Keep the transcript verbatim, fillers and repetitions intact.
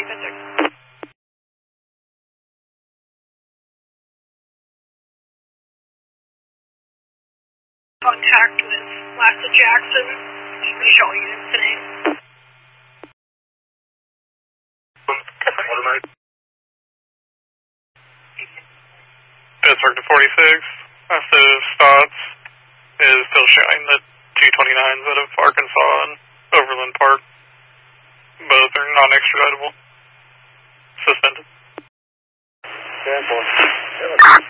ninety-five six. Contact with Lassa Jackson. Should show units today. Pittsburgh to forty-six. Massive Stotts is still showing the two twenty-nines out of Arkansas and Overland Park. Both are non-extraditable. Suspended. ten four.